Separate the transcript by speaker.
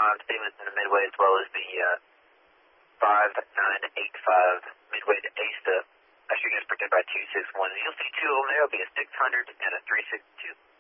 Speaker 1: Stevenson to Midway, as well as the 5985 Midway to ASTA. Actually, gets predicted by 261. You'll see two of them there. It'll be a 600 and a 362.